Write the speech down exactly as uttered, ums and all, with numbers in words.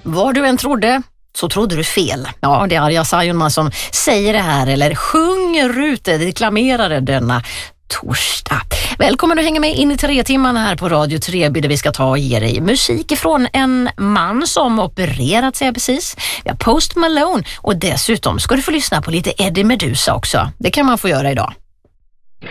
vad du än trodde så trodde du fel. Ja, det är Arja Saijonmaa som säger det här, eller sjunger ut det, deklamerar denna torsdag. Välkommen att hänga med in i tre timmarna här på Radio Treby där vi ska ta och ge dig musik ifrån en man som opererat sig precis. Vi har Post Malone och dessutom ska du få lyssna på lite Eddie Meduza också. Det kan man få göra idag.